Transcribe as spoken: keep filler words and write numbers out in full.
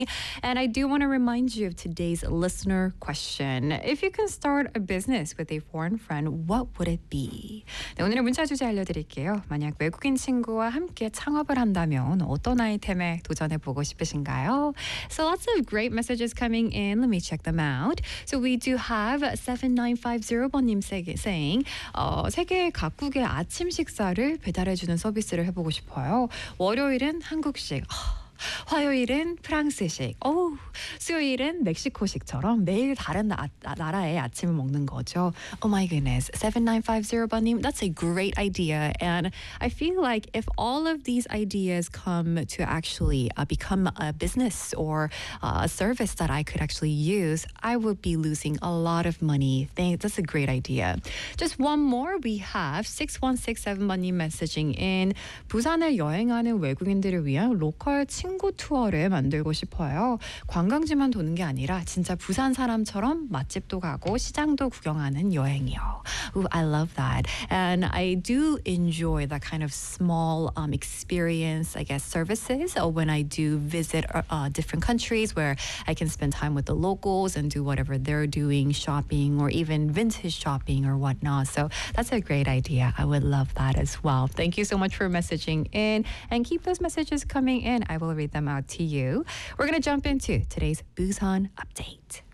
And I do want to remind you of today's listener question. If you can start a business with a foreign friend, what would it be? 네, 오늘의 문자 주제 알려드릴게요. 만약 외국인 친구와 함께 창업을 한다면 어떤 아이템에 도전해보고 싶으신가요? So lots of great messages coming in. Let me check them out. So we do have seven nine five zero 번님 saying 어, 세계 각국의 아침 식사를 배달해주는 서비스를 해보고 싶어요. 월요일은 한국식. 화요일은 프랑스식, 오, 수요일은 멕시코식처럼 매일 다른 나, 나라의 아침을 먹는 거죠. Oh my goodness, seven nine five zero 번님, that's a great idea. And I feel like if all of these ideas come to actually uh, become a business or uh, a service that I could actually use, I would be losing a lot of money. Thank, that's a great idea. Just one more, we have six one six seven 번님 messaging in. 부산을 여행하는 외국인들을 위한 로컬 친구 친구 투어를 만들고 싶어요. 관광지만 도는 게 아니라 진짜 부산 사람처럼 맛집도 가고 시장도 구경하는 여행이요. Ooh, I love that. And I do enjoy that kind of small um, experience, I guess, services when I do visit uh, different countries where I can spend time with the locals and do whatever they're doing, shopping or even vintage shopping or whatnot. So that's a great idea. I would love that as well. Thank you so much for messaging in and keep those messages coming in. I will read them out to you. We're going to jump into today's Busan update.